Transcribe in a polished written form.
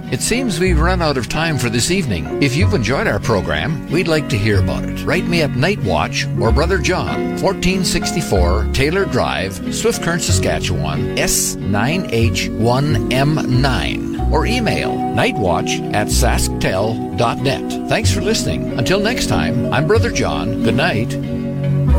It seems we've run out of time for this evening. If you've enjoyed our program, we'd like to hear about it. Write me at Night Watch or Brother John, 1464 Taylor Drive, Swift-Current, Saskatchewan, S9H1M9. Or email nightwatch@sasktel.net. Thanks for listening. Until next time, I'm Brother John. Good night.